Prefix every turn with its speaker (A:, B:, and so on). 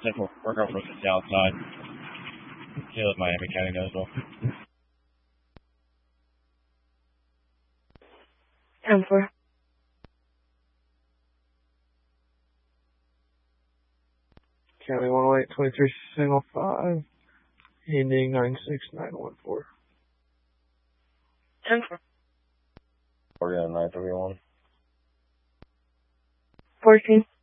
A: Central workout from the south side. Caleb, Miami County Nosville.
B: 10-4.
C: County 108, 23 single 5, ending 96914.
B: 10-4.
A: 49 931.
B: 14.